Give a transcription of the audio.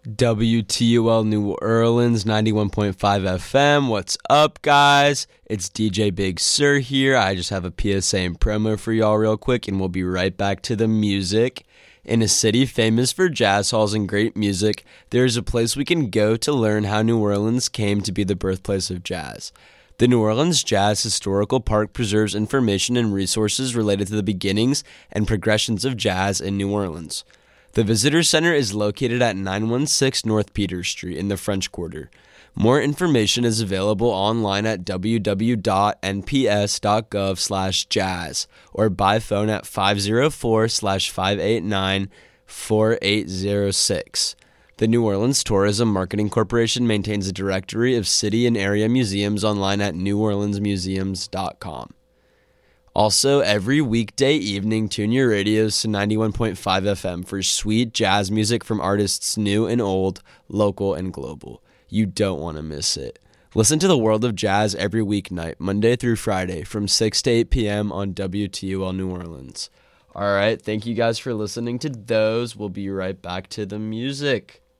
WTUL New Orleans 91.5 FM. What's up, guys? It's DJ Big Sur here. I just have a PSA and promo for y'all real quick, and we'll be right back to the music. In a city famous for jazz halls and great music, there's a place we can go to learn how New Orleans came to be the birthplace of jazz. The New Orleans Jazz Historical Park preserves information and resources related to the beginnings and progressions of jazz in New Orleans. The Visitor Center is located at 916 North Peters Street in the French Quarter. More information is available online at www.nps.gov/jazz or by phone at 504-589-4806. The New Orleans Tourism Marketing Corporation maintains a directory of city and area museums online at neworleansmuseums.com. Also, every weekday evening, tune your radios to 91.5 FM for sweet jazz music from artists new and old, local and global. You don't want to miss it. Listen to the World of Jazz every weeknight, Monday through Friday, from 6 to 8 p.m. on WTUL New Orleans. All right, thank you guys for listening to those. We'll be right back to the music.